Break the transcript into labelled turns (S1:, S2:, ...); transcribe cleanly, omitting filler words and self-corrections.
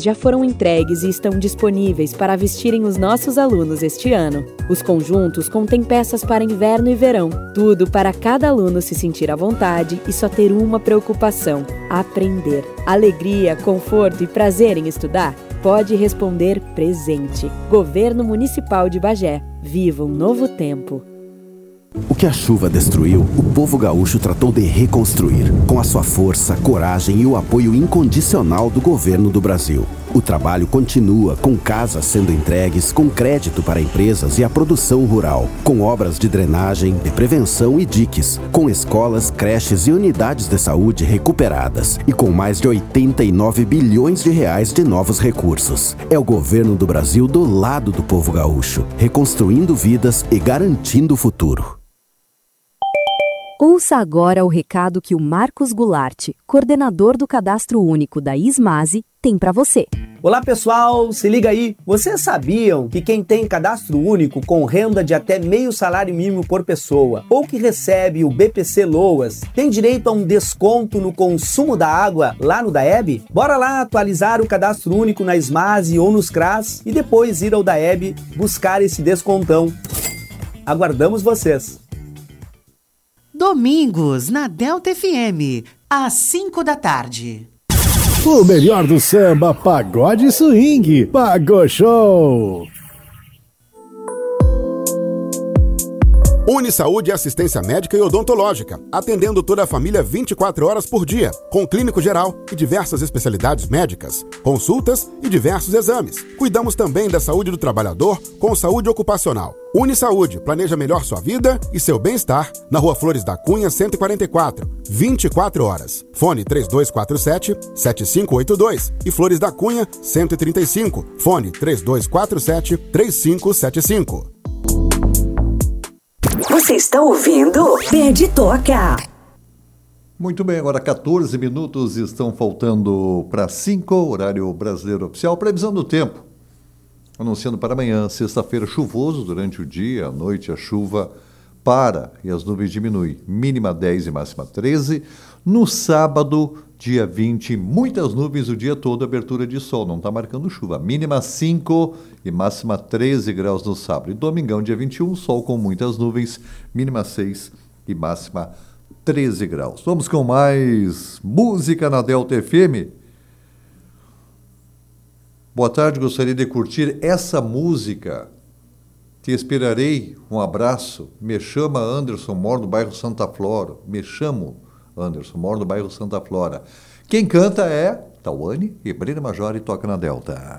S1: já foram entregues e estão disponíveis para vestirem os nossos alunos este ano. Os conjuntos contêm peças para inverno e verão, tudo para cada aluno se sentir à vontade e só ter uma preocupação: aprender. Alegria, conforto e prazer em estudar? Pode responder presente. Governo Municipal de Bagé. Viva um novo tempo.
S2: O que a chuva destruiu, o povo gaúcho tratou de reconstruir, com a sua força, coragem e o apoio incondicional do governo do Brasil. O trabalho continua, com casas sendo entregues, com crédito para empresas e a produção rural, com obras de drenagem, de prevenção e diques, com escolas, creches e unidades de saúde recuperadas e com mais de 89 bilhões de reais de novos recursos. É o governo do Brasil do lado do povo gaúcho, reconstruindo vidas e garantindo o futuro.
S3: Ouça agora o recado que o Marcos Goulart, coordenador do Cadastro Único da Ismase, tem para você.
S4: Olá pessoal, se liga aí. Vocês sabiam que quem tem cadastro único com renda de até meio salário mínimo por pessoa ou que recebe o BPC Loas tem direito a um desconto no consumo da água lá no DAEB? Bora lá atualizar o cadastro único na Ismase ou nos CRAS e depois ir ao DAEB buscar esse descontão. Aguardamos vocês.
S5: Domingos, na Delta FM, às 5 da tarde.
S6: O melhor do samba, pagode e swing. Pagou Show!
S7: Unisaúde Assistência Médica e Odontológica, atendendo toda a família 24 horas por dia, com clínico geral e diversas especialidades médicas, consultas e diversos exames. Cuidamos também da saúde do trabalhador com saúde ocupacional. Unisaúde, planeja melhor sua vida e seu bem-estar na Rua Flores da Cunha, 144, 24 horas. Fone 3247-7582 e Flores da Cunha, 135, fone 3247-3575.
S8: Você está ouvindo Pede Toca.
S9: Muito bem, agora 14 minutos estão faltando para 5, horário brasileiro oficial. Previsão do tempo. Anunciando para amanhã, sexta-feira, chuvoso durante o dia, à noite a chuva para e as nuvens diminuem. Mínima 10 e máxima 13. No sábado, dia 20, muitas nuvens o dia todo, abertura de sol, não está marcando chuva. Mínima 5 e máxima 13 graus no sábado. E domingão, dia 21, sol com muitas nuvens, mínima 6 e máxima 13 graus. Vamos com mais música na Delta FM. Boa tarde, gostaria de curtir essa música. Te esperarei, um abraço. Me chama Anderson, moro no bairro Santa Flora. Me chamo Anderson, moro no bairro Santa Flora. Quem canta é Tawane e Brina Major e toca na Delta.